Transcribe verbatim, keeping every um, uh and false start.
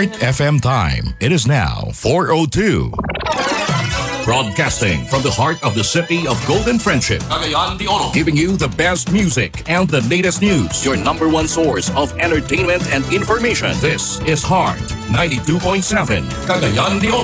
Heart F M time. It is now four oh two. Broadcasting from the heart of the city of Golden Friendship. Cagayan de Oro. Giving you the best music and the latest news. Your number one source of entertainment and information. This is Heart ninety-two point seven. Cagayan de Oro.